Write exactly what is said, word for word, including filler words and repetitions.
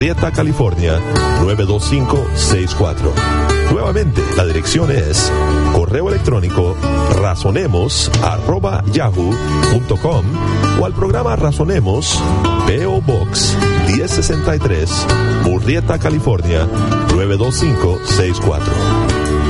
Murrieta, California, nueve dos cinco seis cuatro. Nuevamente, la dirección es correo electrónico razonemos arroba yahoo punto com o al programa Razonemos, P O Box diez sesenta y tres, Murrieta, California, nueve dos cinco seis cuatro.